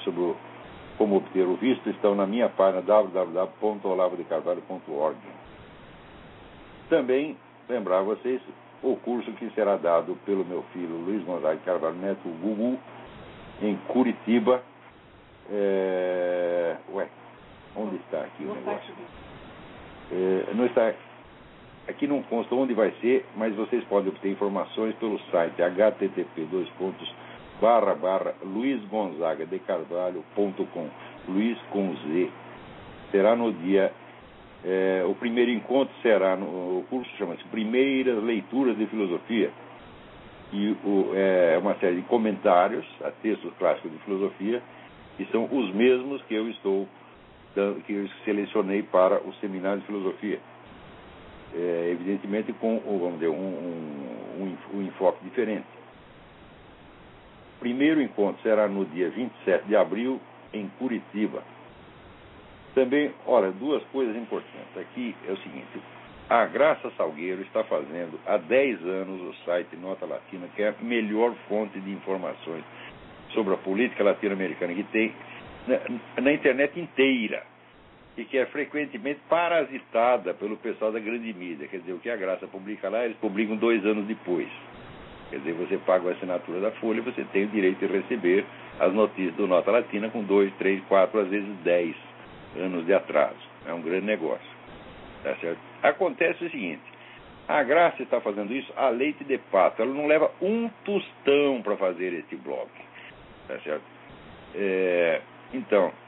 sobre como obter o visto estão na minha página www.olavodecarvalho.org. Também lembrar a vocês o curso que será dado pelo meu filho Luiz Gonzaga de Carvalho Neto, o Gugu, em Curitiba. Onde está aqui o negócio? Não está. Aqui não consta onde vai ser, mas vocês podem obter informações pelo site http://luizgonzagadecarvalho.com, Luiz com Z. Será no dia... o primeiro encontro será o curso chama-se Primeiras Leituras de Filosofia. E é uma série de comentários a textos clássicos de filosofia, que são os mesmos que eu que eu selecionei para o seminário de filosofia. Evidentemente com, vamos dizer, um enfoque diferente. O primeiro encontro será no dia 27 de abril, em Curitiba. Também, olha, duas coisas importantes. Aqui é o seguinte: a Graça Salgueiro está fazendo há 10 anos o site Nota Latina, que é a melhor fonte de informações sobre a política latino-americana que tem na internet inteira, e que é frequentemente parasitada pelo pessoal da grande mídia. Quer dizer, o que a Graça publica lá, eles publicam 2 anos depois. Quer dizer, você paga a assinatura da Folha e você tem o direito de receber as notícias do Nota Latina com 2, 3, 4, às vezes 10 anos de atraso. É um grande negócio. Tá certo? Acontece o seguinte: a Graça está fazendo isso a leite de pato. Ela não leva um tostão para fazer esse blog. Tá certo? Então,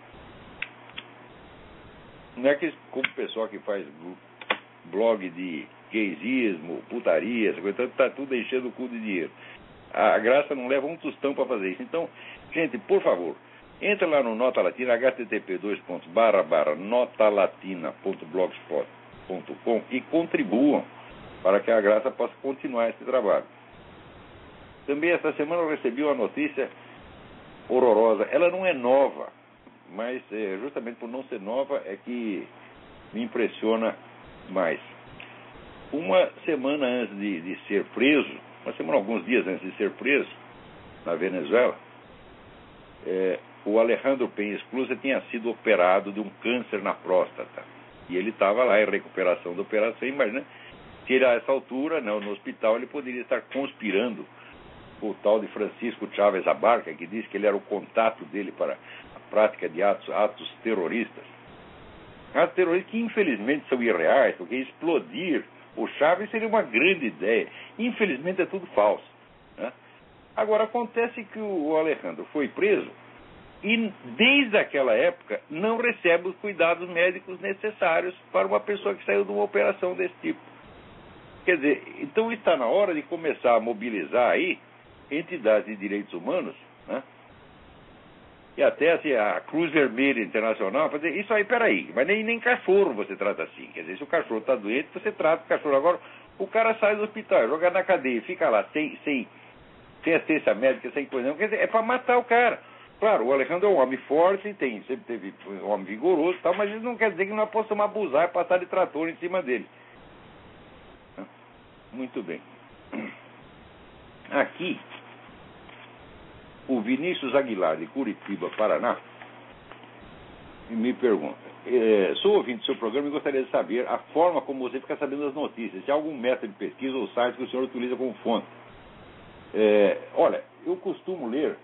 não é que como o pessoal que faz blog de gaysismo, putaria, essa coisa, está tudo enchendo o cu de dinheiro. A Graça não leva um tostão para fazer isso. Então, gente, por favor, entra lá no Nota Latina, http://notalatina.blogspot.com e contribuam para que a Graça possa continuar esse trabalho. Também essa semana eu recebi uma notícia horrorosa. Ela não é nova, mas justamente por não ser nova é que me impressiona mais. Uma semana antes de ser preso, alguns dias antes de ser preso, na Venezuela, o Alejandro Penha Esclusa tinha sido operado de um câncer na próstata. E ele estava lá em recuperação da operação. Imagina, se ele a essa altura, no hospital, ele poderia estar conspirando com o tal de Francisco Chávez Abarca, que disse que ele era o contato dele para a prática de atos terroristas. Atos terroristas que infelizmente são irreais, porque explodir o Chávez seria uma grande ideia. Infelizmente é tudo falso, né? Agora, acontece que o Alejandro foi preso e, desde aquela época, não recebe os cuidados médicos necessários para uma pessoa que saiu de uma operação desse tipo. Quer dizer, então está na hora de começar a mobilizar aí entidades de direitos humanos, né? E até assim, a Cruz Vermelha Internacional, fazer isso aí, peraí, mas nem cachorro você trata assim. Quer dizer, se o cachorro está doente, você trata o cachorro. Agora, o cara sai do hospital, joga na cadeia, fica lá sem assistência médica, sem coisa não. Quer dizer, é para matar o cara. Claro, o Alejandro é um homem forte, sempre teve um homem vigoroso e tal, mas isso não quer dizer que nós possamos abusar e passar de trator em cima dele. Muito bem. Aqui, o Vinícius Aguilar, de Curitiba, Paraná, me pergunta: sou ouvinte do seu programa e gostaria de saber a forma como você fica sabendo das notícias, se há algum método de pesquisa ou site que o senhor utiliza como fonte. Olha, eu costumo ler.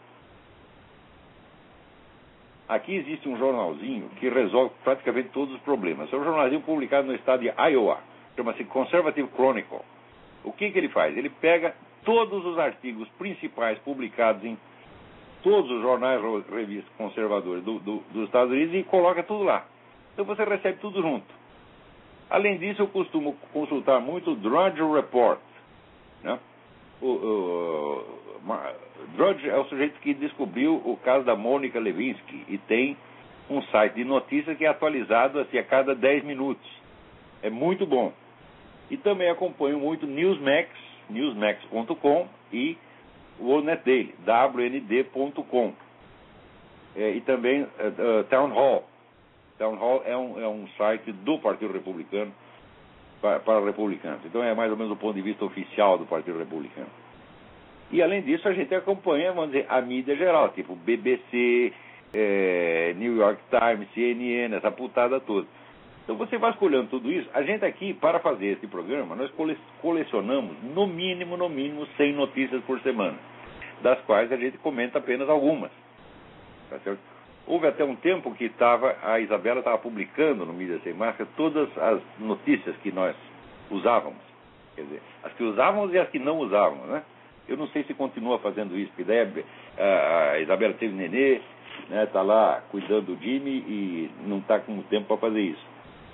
Aqui existe um jornalzinho que resolve praticamente todos os problemas. É um jornalzinho publicado no estado de Iowa, chama-se Conservative Chronicle. O que ele faz? Ele pega todos os artigos principais publicados em todos os jornais e revistas conservadores dos Estados Unidos e coloca tudo lá. Então você recebe tudo junto. Além disso, eu costumo consultar muito o Drudge Report, né? O Drudge é o sujeito que descobriu o caso da Mônica Lewinsky e tem um site de notícias que é atualizado assim, a cada 10 minutos. É muito bom. E também acompanho muito newsmax.com e o WorldNet Daily, wnd.com. E também Town Hall. Town Hall é um site do Partido Republicano para republicanos. Então é mais ou menos o ponto de vista oficial do Partido Republicano. E além disso a gente acompanha, vamos dizer, a mídia geral, tipo BBC, New York Times, CNN, essa putada toda. Então você vasculhando tudo isso, a gente aqui, para fazer esse programa, nós colecionamos no mínimo 100 notícias por semana, das quais a gente comenta apenas algumas. Tá certo? Houve até um tempo que a Isabela estava publicando no Mídia Sem Máscara todas as notícias que nós usávamos. Quer dizer, as que usávamos e as que não usávamos, né? Eu não sei se continua fazendo isso, porque daí a Isabela teve nenê, né, tá lá cuidando do Jimmy e não está com tempo para fazer isso.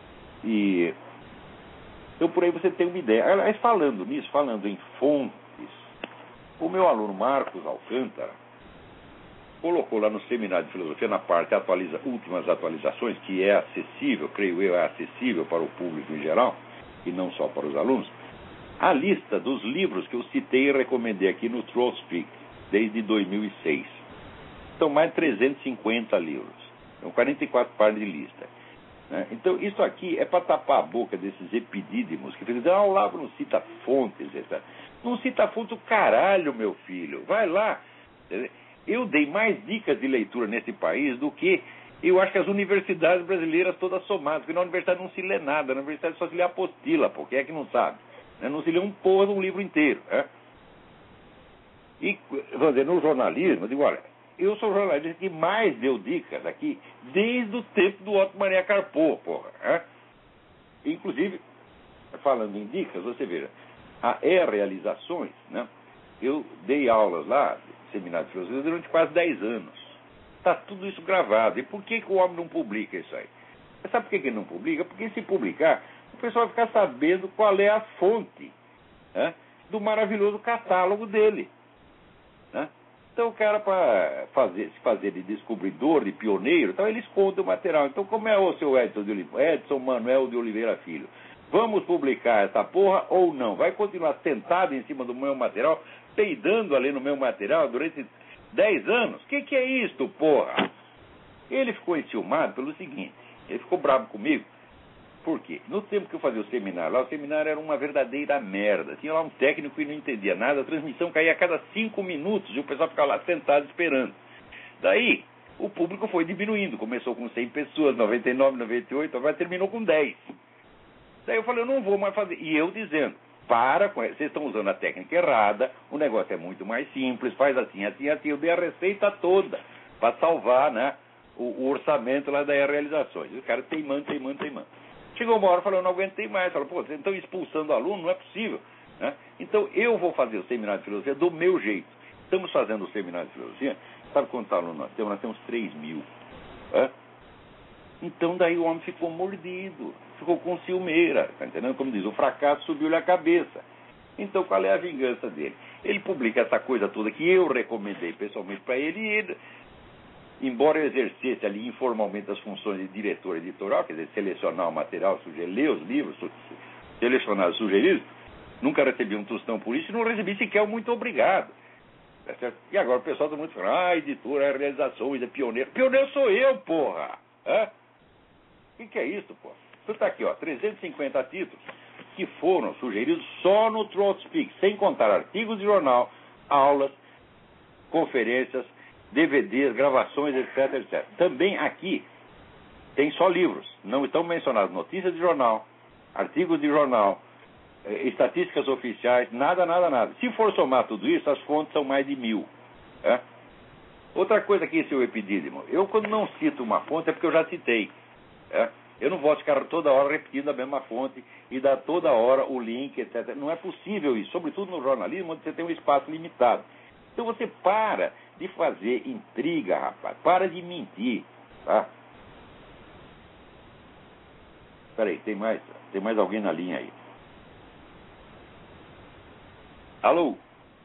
Então por aí você tem uma ideia. Aliás, falando nisso, falando em fontes, o meu aluno Marcos Alcântara colocou lá no Seminário de Filosofia, na parte últimas atualizações, que é acessível, creio eu, é acessível para o público em geral, e não só para os alunos, a lista dos livros que eu citei e recomendei aqui no Troll Speak, desde 2006. São mais de 350 livros. São 44 páginas de lista. Né? Então, isso aqui é para tapar a boca desses epidídimos que dizem, o Olavo não cita fontes, etc. Não cita fontes o caralho, meu filho. Vai lá. Eu dei mais dicas de leitura nesse país do que eu acho que as universidades brasileiras todas somadas, porque na universidade não se lê nada, na universidade só se lê apostila, porque é que não sabe. Né? Não se lê um porra de um livro inteiro. Né? E, vamos dizer, no jornalismo, eu digo, olha, eu sou o jornalista que mais deu dicas aqui desde o tempo do Otto Maria Carpo, porra. Né? Inclusive, falando em dicas, você veja, a E-Realizações, né? Eu dei aulas lá, Seminário de Filosofia, durante quase 10 anos. Está tudo isso gravado. E por que o homem não publica isso aí? Você sabe por que ele não publica? Porque se publicar, o pessoal vai ficar sabendo qual é a fonte, né, do maravilhoso catálogo dele. Né? Então o cara, para se fazer de descobridor, de pioneiro, então ele esconde o material. Então como é o seu Edson Manuel de Oliveira Filho? Vamos publicar essa porra ou não? Vai continuar sentado em cima do meu material, peidando ali no meu material durante 10 anos? Que é isto, porra? Ele ficou enciumado pelo seguinte, ele ficou bravo comigo. Por quê? No tempo que eu fazia o seminário lá, o seminário era uma verdadeira merda. Tinha lá um técnico que não entendia nada, a transmissão caía a cada 5 minutos e o pessoal ficava lá sentado esperando. Daí, o público foi diminuindo. Começou com 100 pessoas, 99, 98, agora terminou com 10. Daí eu falei, eu não vou mais fazer. E eu dizendo, para com isso, vocês estão usando a técnica errada, o negócio é muito mais simples, faz assim, assim, assim. Eu dei a receita toda para salvar, né, o orçamento lá da Realizações. E o cara teimando. Chegou uma hora, falou, eu não aguentei mais. Falou, pô, vocês estão expulsando aluno, não é possível. Né? Então, eu vou fazer o Seminário de Filosofia do meu jeito. Estamos fazendo o Seminário de Filosofia, sabe quantos alunos nós temos? Nós temos 3.000. Né? Então, daí o homem ficou mordido, ficou com ciumeira, tá entendendo? Como diz, o fracasso subiu-lhe a cabeça. Então, qual é a vingança dele? Ele publica essa coisa toda que eu recomendei pessoalmente para ele, e ele, embora eu exercesse ali informalmente as funções de diretor editorial, quer dizer, selecionar o material, ler os livros, selecionar os sugeridos, nunca recebi um tostão por isso e não recebi sequer um muito obrigado. Tá certo? E agora o pessoal está muito falando, editor, é Realizações, é pioneiro. Pioneiro sou eu, porra! O que é isso, porra? Então está aqui, ó, 350 títulos que foram sugeridos só no TrollSpeak, sem contar artigos de jornal, aulas, conferências, DVDs, gravações, etc. Também aqui tem só livros, não estão mencionados notícias de jornal, artigos de jornal, estatísticas oficiais, nada. Se for somar tudo isso, as fontes são mais de 1.000. Outra coisa que esse é o epidídimo. Eu, quando não cito uma fonte, é porque eu já citei. Eu não vou ficar toda hora repetindo a mesma fonte e dar toda hora o link, etc. Não é possível isso, sobretudo no jornalismo, onde você tem um espaço limitado. Então você para de fazer intriga, rapaz. Para de mentir. Tá? Espera aí, tem mais alguém na linha aí. Alô?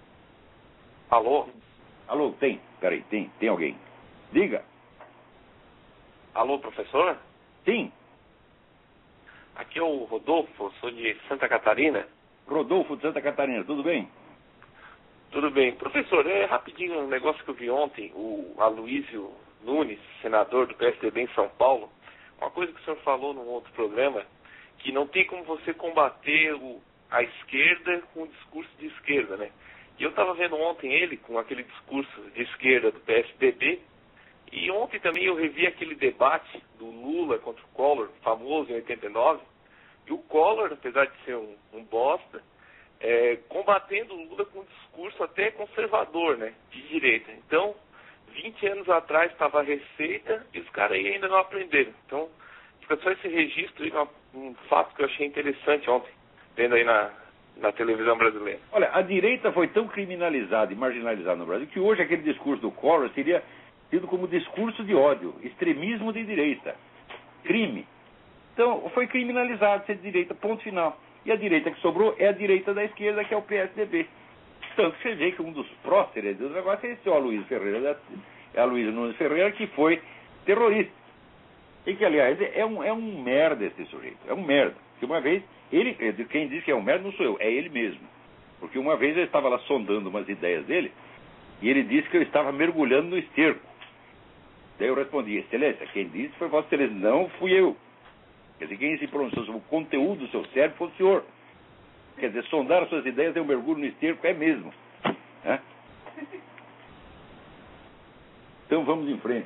Alô, tem. Espera aí, tem alguém. Diga. Alô, professor? Sim. Aqui é o Rodolfo, sou de Santa Catarina. Rodolfo de Santa Catarina, tudo bem? Tudo bem. Professor, rapidinho um negócio que eu vi ontem, o Aloysio Nunes, senador do PSDB em São Paulo, uma coisa que o senhor falou num outro programa, que não tem como você combater a esquerda com o discurso de esquerda, né? E eu estava vendo ontem ele com aquele discurso de esquerda do PSDB E ontem também eu revi aquele debate do Lula contra o Collor, famoso em 89, e o Collor, apesar de ser um bosta, combatendo o Lula com um discurso até conservador, né, de direita. Então, 20 anos atrás estava a receita e os caras aí ainda não aprenderam. Então, fica só esse registro aí, um fato que eu achei interessante ontem, vendo aí na televisão brasileira. Olha, a direita foi tão criminalizada e marginalizada no Brasil que hoje aquele discurso do Collor seria tido como discurso de ódio, extremismo de direita, crime. Então, foi criminalizado ser de direita, ponto final. E a direita que sobrou é a direita da esquerda, que é o PSDB. Tanto que você vê que um dos próceres do negócio é esse Aloysio Ferreira, Aloysio Nunes Ferreira, que foi terrorista. E que, aliás, é um merda esse sujeito, é um merda. Porque uma vez, quem diz que é um merda não sou eu, é ele mesmo. Porque uma vez eu estava lá sondando umas ideias dele, e ele disse que eu estava mergulhando no esterco. Daí eu respondi, Excelência, quem disse foi Vossa Excelência, não fui eu. Quer dizer, quem se pronunciou sobre o conteúdo do seu cérebro foi o senhor. Quer dizer, sondar as suas ideias é um mergulho no esterco, é mesmo. Né? Então vamos em frente.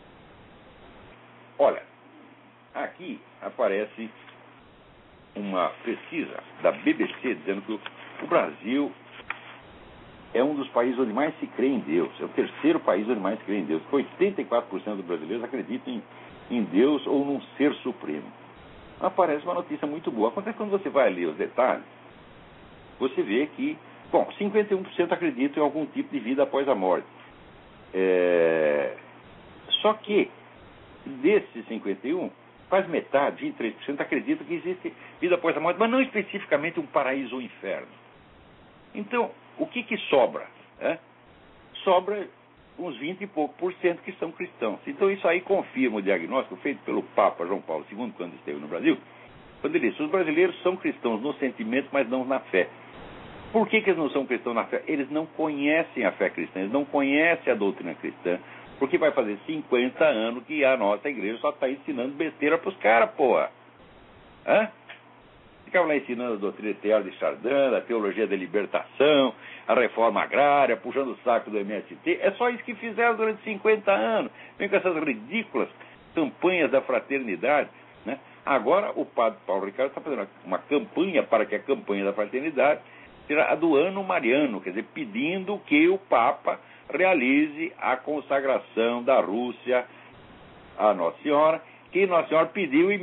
Olha, aqui aparece uma pesquisa da BBC dizendo que o Brasil é um dos países onde mais se crê em Deus. É o terceiro país onde mais se crê em Deus. 84% dos brasileiros acreditam em Deus ou num ser supremo. Aparece uma notícia muito boa. Acontece que quando você vai ler os detalhes, você vê que, 51% acreditam em algum tipo de vida após a morte. Só que, desses 51%, quase metade, 23%, acreditam que existe vida após a morte, mas não especificamente um paraíso ou inferno. Então, o que sobra? Sobra uns 20 e pouco por cento que são cristãos. Então, isso aí confirma o diagnóstico feito pelo Papa João Paulo II, quando esteve no Brasil, quando ele disse: os brasileiros são cristãos no sentimento, mas não na fé. Por que eles não são cristãos na fé? Eles não conhecem a fé cristã, eles não conhecem a doutrina cristã, porque vai fazer 50 anos que a nossa igreja só está ensinando besteira para os caras, porra. Ficava lá ensinando a doutrina eterna de Chardin, a teologia da libertação, a reforma agrária, puxando o saco do MST. É só isso que fizeram durante 50 anos. Vem com essas ridículas campanhas da fraternidade, né? Agora o padre Paulo Ricardo está fazendo uma campanha para que a campanha da fraternidade seja a do ano mariano, quer dizer, pedindo que o Papa realize a consagração da Rússia à Nossa Senhora, que Nossa Senhora pediu em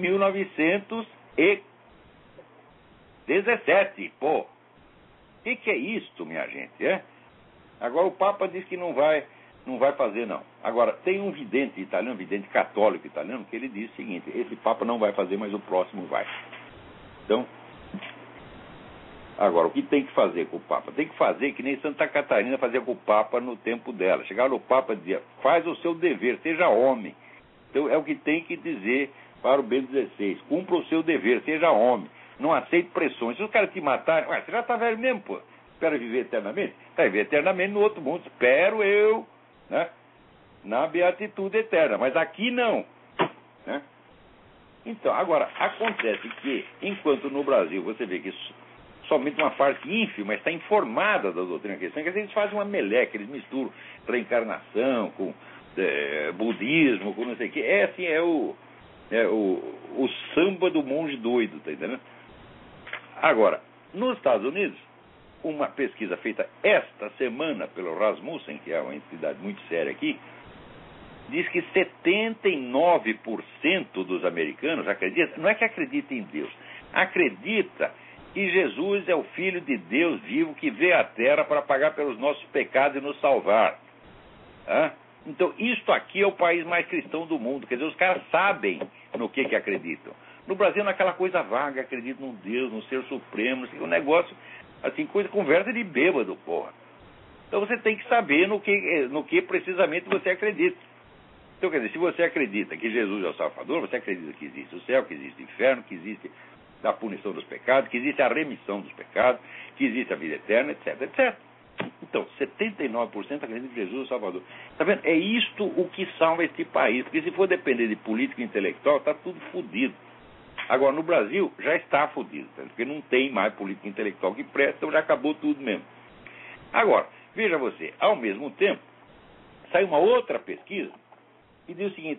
1917, pô. O que é isto, minha gente? Agora o Papa diz que não vai fazer, não. Agora, tem um vidente italiano, vidente católico italiano, que ele diz o seguinte: esse Papa não vai fazer, mas o próximo vai. Então, agora, o que tem que fazer com o Papa? Tem que fazer que nem Santa Catarina fazia com o Papa no tempo dela. Chegava no Papa e dizia: faz o seu dever, seja homem. Então, é o que tem que dizer para o Bento XVI: cumpra o seu dever, seja homem. Não aceite pressões. Se os caras te matarem, você já está velho mesmo, pô. Espera viver eternamente? Vai viver eternamente no outro mundo. Espero eu, né? Na beatitude eterna. Mas aqui não, né? Então, agora, acontece que, enquanto no Brasil você vê que somente uma parte ínfima está informada da doutrina cristã, que eles fazem uma meleca, eles misturam reencarnação com budismo, com não sei o quê. O samba do monge doido, tá entendendo? Agora, nos Estados Unidos, uma pesquisa feita esta semana pelo Rasmussen, que é uma entidade muito séria aqui, diz que 79% dos americanos acreditam, não é que acredita em Deus, acredita que Jesus é o Filho de Deus vivo que veio à Terra para pagar pelos nossos pecados e nos salvar. Então, isto aqui é o país mais cristão do mundo. Quer dizer, os caras sabem no que acreditam. No Brasil, naquela coisa vaga, acreditam num Deus, num ser supremo, um negócio, assim, conversa de bêbado, porra. Então você tem que saber no que precisamente você acredita. Então, quer dizer, se você acredita que Jesus é o Salvador, você acredita que existe o céu, que existe o inferno, que existe a punição dos pecados, que existe a remissão dos pecados, que existe a vida eterna, etc, etc. Então, 79% acreditam que Jesus é o Salvador. Está vendo? É isto o que salva este país. Porque se for depender de política intelectual, está tudo fodido. Agora, no Brasil, já está fodido. Porque não tem mais política intelectual que presta, então já acabou tudo mesmo. Agora, veja você, ao mesmo tempo, saiu uma outra pesquisa E diz o seguinte: